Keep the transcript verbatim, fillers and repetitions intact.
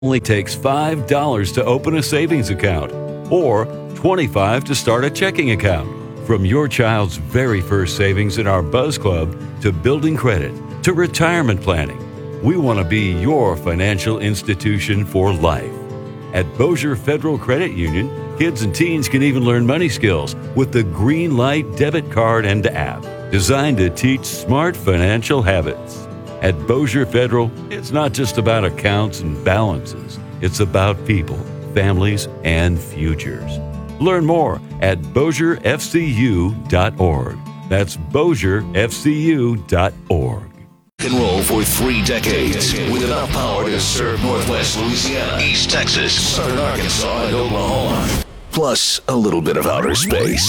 only takes five dollars to open a savings account or twenty-five dollars to start a checking account. From your child's very first savings in our Buzz Club to building credit to retirement planning, we want to be your financial institution for life. At Bossier Federal Credit Union, kids and teens can even learn money skills with the Green Light debit card and app, designed to teach smart financial habits. At Bossier Federal, it's not just about accounts and balances. It's about people, families, and futures. Learn more at bossier f c u dot org. That's bossier f c u dot org. And roll for three decades with enough power to serve Northwest Louisiana, East Texas, Southern Arkansas, and Oklahoma. Plus a little bit of outer space.